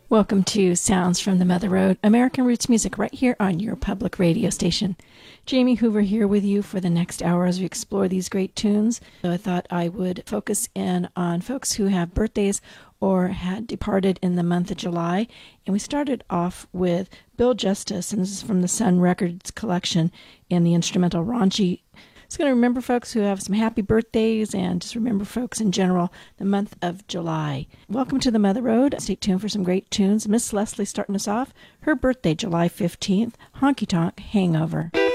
Welcome to Sounds from the Mother Road, American Roots Music, right here on your public radio station. Jamie Hoover here with you for the next hour as we explore these great tunes. So I thought I would focus in on folks who have birthdays or had departed in the month of July. And we started off with Bill Justice, and this is from the Sun Records collection in the instrumental Raunchy. It's going to remember folks who have some happy birthdays and just remember folks in general the month of July. Welcome to the Mother Road. Stay tuned for some great tunes. Miss Leslie starting us off. Her birthday, July 15th, Honky Tonk Hangover.